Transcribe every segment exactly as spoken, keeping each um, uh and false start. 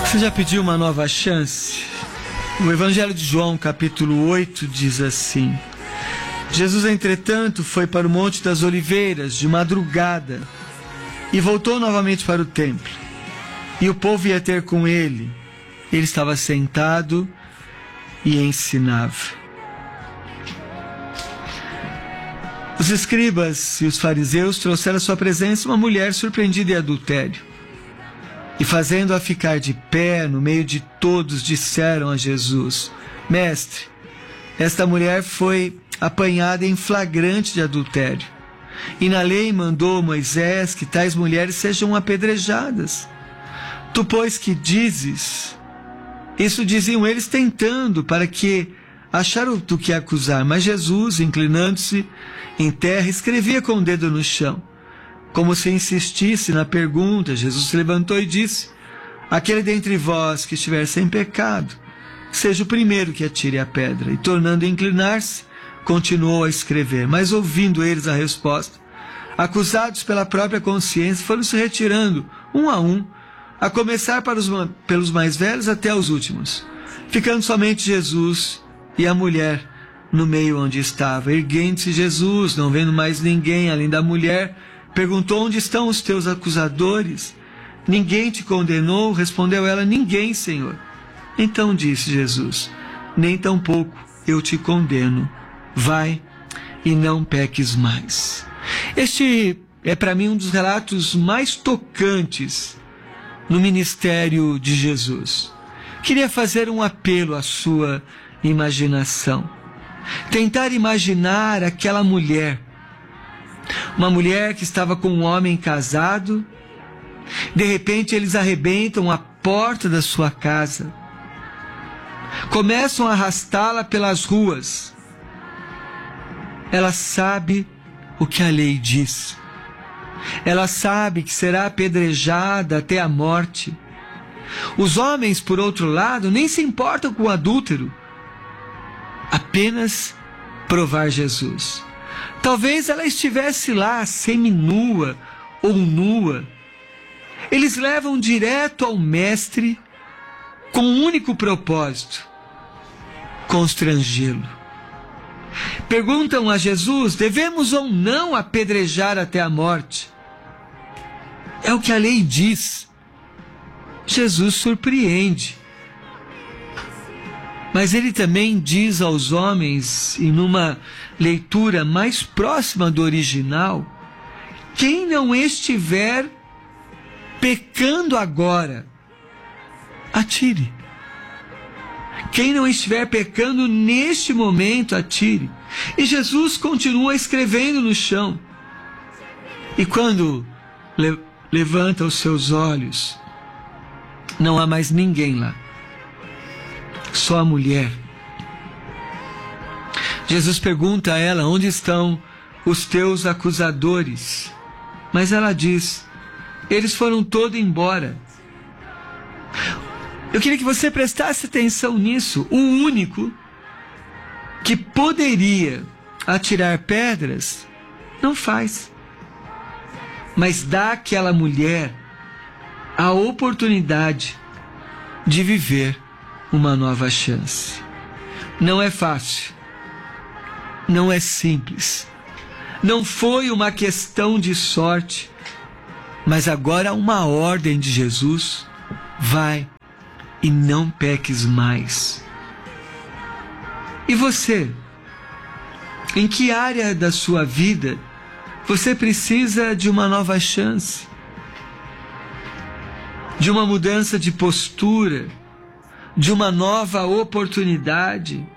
Você já pediu uma nova chance? O Evangelho de João, capítulo oito, diz assim: Jesus, entretanto, foi para o Monte das Oliveiras de madrugada e voltou novamente para o templo. E o povo ia ter com ele. Ele estava sentado e ensinava. Os escribas e os fariseus trouxeram à sua presença uma mulher surpreendida em adultério. E fazendo-a ficar de pé no meio de todos, disseram a Jesus: Mestre, esta mulher foi apanhada em flagrante de adultério. E na lei mandou Moisés que tais mulheres sejam apedrejadas. Tu, pois, que dizes? Isso diziam eles tentando, para que acharam do que acusar. Mas Jesus, inclinando-se em terra, escrevia com o dedo no chão. Como se insistisse na pergunta, Jesus se levantou e disse: Aquele dentre vós que estiver sem pecado, seja o primeiro que atire a pedra. E tornando a inclinar-se, continuou a escrever. Mas ouvindo eles a resposta, acusados pela própria consciência, foram se retirando, um a um, a começar para os, pelos mais velhos até os últimos, ficando somente Jesus e a mulher no meio onde estava. Erguendo-se Jesus, não vendo mais ninguém além da mulher, perguntou: Onde estão os teus acusadores? Ninguém te condenou? Respondeu ela: Ninguém, Senhor. Então disse Jesus: Nem tampouco eu te condeno. Vai e não peques mais. Este é para mim um dos relatos mais tocantes no ministério de Jesus. Queria fazer um apelo à sua imaginação. Tentar imaginar aquela mulher, uma mulher que estava com um homem casado. De repente eles arrebentam a porta da sua casa, começam a arrastá-la pelas ruas. Ela sabe o que a lei diz. Ela sabe que será apedrejada até a morte. Os homens, por outro lado, nem se importam com o adúltero, apenas provar Jesus. Talvez ela estivesse lá seminua ou nua. Eles levam direto ao mestre com um único propósito: constrangê-lo. Perguntam a Jesus: devemos ou não apedrejar até a morte? É o que a lei diz. Jesus surpreende. Mas ele também diz aos homens, e numa leitura mais próxima do original: quem não estiver pecando agora, atire. Quem não estiver pecando neste momento, atire. E Jesus continua escrevendo no chão. E quando le- levanta os seus olhos, não há mais ninguém lá. Só a mulher. Jesus pergunta a ela: onde estão os teus acusadores? Mas ela diz: eles foram todos embora. Eu queria que você prestasse atenção nisso. O único que poderia atirar pedras não faz, mas dá àquela mulher a oportunidade de viver uma nova chance. Não é fácil, não é simples, não foi uma questão de sorte, mas agora há uma ordem de Jesus: vai e não peques mais. E você? Em que área da sua vida você precisa de uma nova chance? De uma mudança de postura? De uma nova oportunidade?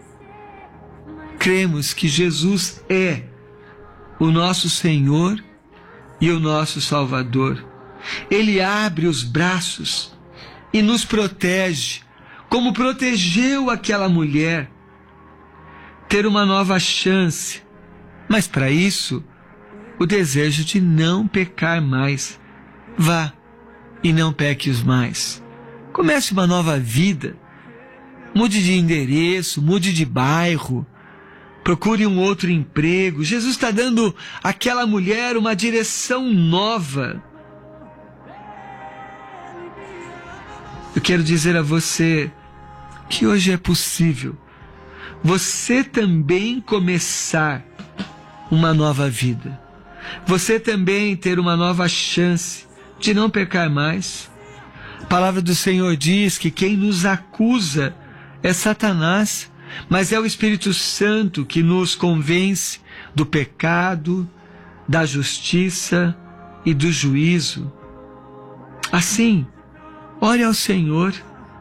Cremos que Jesus é o nosso Senhor e o nosso Salvador. Ele abre os braços e nos protege, como protegeu aquela mulher. Ter uma nova chance, mas para isso, o desejo de não pecar mais. Vá e não peques mais. Comece uma nova vida. Mude de endereço, mude de bairro, procure um outro emprego. Jesus está dando àquela mulher uma direção nova. Eu quero dizer a você que hoje é possível você também começar uma nova vida. Você também ter uma nova chance de não pecar mais. A palavra do Senhor diz que quem nos acusa é Satanás, mas é o Espírito Santo que nos convence do pecado, da justiça e do juízo. Assim, ore ao Senhor.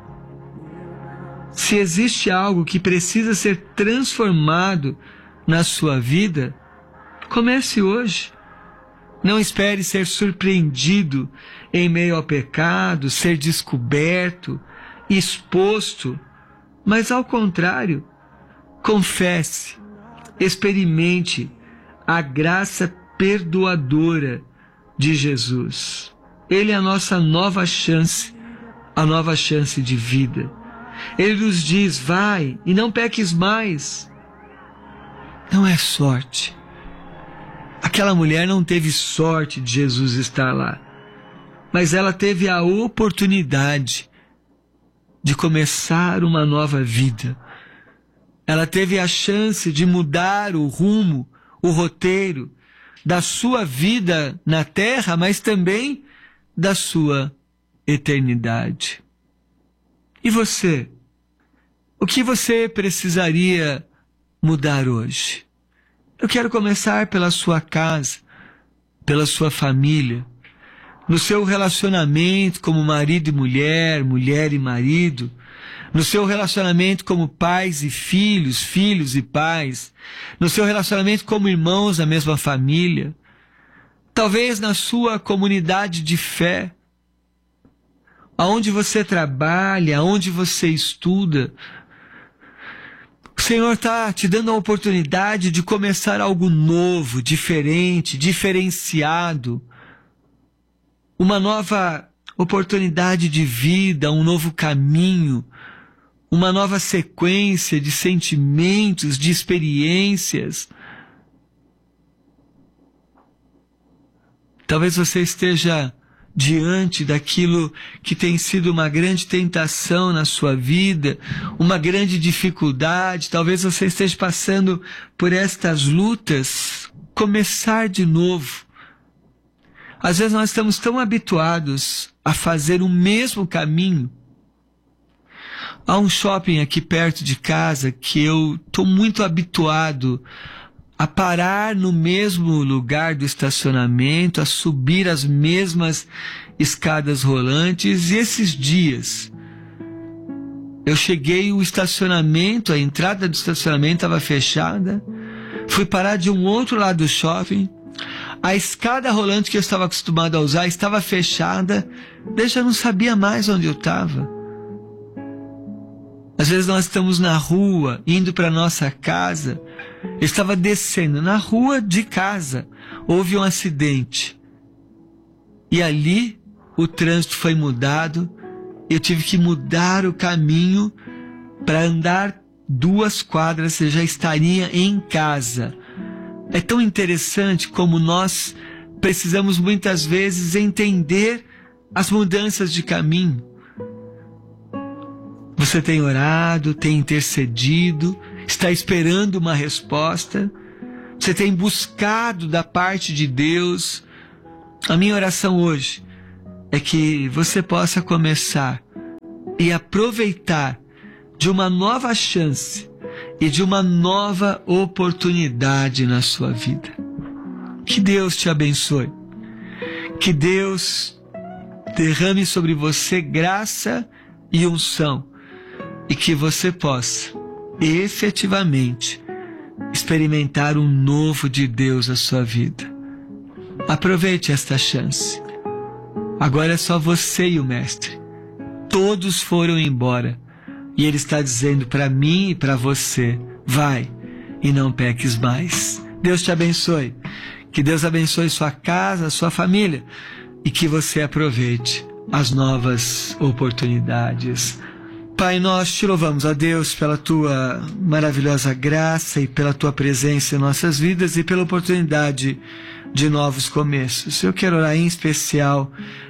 Se existe algo que precisa ser transformado na sua vida, comece hoje. Não espere ser surpreendido em meio ao pecado, ser descoberto, exposto, mas ao contrário, confesse, experimente a graça perdoadora de Jesus. Ele é a nossa nova chance, a nova chance de vida. Ele nos diz, vai e não peques mais. Não é sorte. Aquela mulher não teve sorte de Jesus estar lá, mas ela teve a oportunidade de começar uma nova vida. Ela teve a chance de mudar o rumo, o roteiro da sua vida na terra, mas também da sua eternidade. E você? O que você precisaria mudar hoje? Eu quero começar pela sua casa, pela sua família, no seu relacionamento como marido e mulher, mulher e marido, no seu relacionamento como pais e filhos, filhos e pais, no seu relacionamento como irmãos da mesma família, talvez na sua comunidade de fé, aonde você trabalha, aonde você estuda. O Senhor está te dando a oportunidade de começar algo novo, diferente, diferenciado, uma nova oportunidade de vida, um novo caminho, uma nova sequência de sentimentos, de experiências. Talvez você esteja diante daquilo que tem sido uma grande tentação na sua vida, uma grande dificuldade. Talvez você esteja passando por estas lutas. Começar de novo. Às vezes nós estamos tão habituados a fazer o mesmo caminho. Há um shopping aqui perto de casa que eu estou muito habituado a parar no mesmo lugar do estacionamento, a subir as mesmas escadas rolantes. E esses dias, eu cheguei, o estacionamento, a entrada do estacionamento estava fechada, fui parar de um outro lado do shopping, a escada rolante que eu estava acostumado a usar estava fechada, eu já não sabia mais onde eu estava. Às vezes nós estamos na rua, indo para nossa casa. Eu estava descendo na rua de casa, houve um acidente. E ali o trânsito foi mudado, eu tive que mudar o caminho para andar duas quadras, eu já estaria em casa. É tão interessante como nós precisamos muitas vezes entender as mudanças de caminho. Você tem orado, tem intercedido, está esperando uma resposta, você tem buscado da parte de Deus. A minha oração hoje é que você possa começar e aproveitar de uma nova chance e de uma nova oportunidade na sua vida. Que Deus te abençoe. Que Deus derrame sobre você graça e unção. E que você possa, efetivamente, experimentar um novo de Deus na sua vida. Aproveite esta chance. Agora é só você e o Mestre. Todos foram embora. E Ele está dizendo para mim e para você, vai e não peques mais. Deus te abençoe. Que Deus abençoe sua casa, sua família. E que você aproveite as novas oportunidades. Pai, nós te louvamos, a Deus, pela Tua maravilhosa graça e pela Tua presença em nossas vidas e pela oportunidade de novos começos. Eu quero orar em especial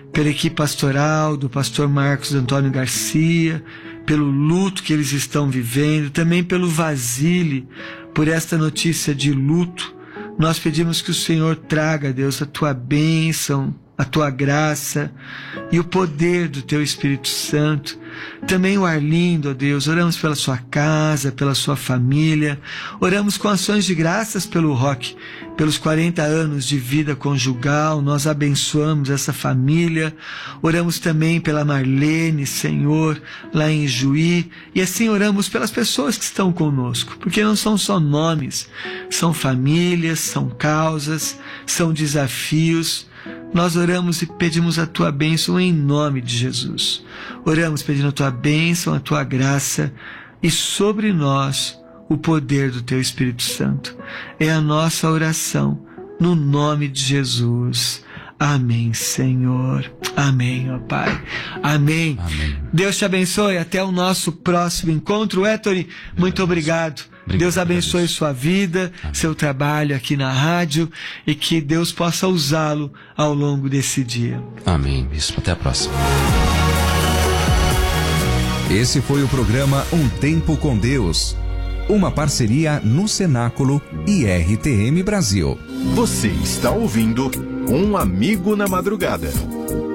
pela equipe pastoral do pastor Marcos Antônio Garcia, pelo luto que eles estão vivendo, também pelo Vasile, por esta notícia de luto. Nós pedimos que o Senhor traga, Deus, a tua bênção, a tua graça e o poder do teu Espírito Santo. Também o Arlindo, ó Deus, oramos pela sua casa, pela sua família, oramos com ações de graças pelo Roque, pelos quarenta anos de vida conjugal. Nós abençoamos essa família, oramos também pela Marlene, Senhor, lá em Juí, e assim oramos pelas pessoas que estão conosco, porque não são só nomes, são famílias, são causas, são desafios. Nós oramos e pedimos a tua bênção em nome de Jesus. Oramos pedindo a tua bênção, a tua graça e sobre nós o poder do teu Espírito Santo. É a nossa oração no nome de Jesus. Amém, Senhor. Amém, ó Pai. Amém. Amém. Deus te abençoe. Até o nosso próximo encontro. Héctori, muito obrigado. Obrigado. Deus abençoe sua vida, Amém. Seu trabalho aqui na rádio e que Deus possa usá-lo ao longo desse dia. Amém, bispo. Até a próxima. Esse foi o programa Um Tempo com Deus, uma parceria no Cenáculo e R T M Brasil. Você está ouvindo Um Amigo na Madrugada.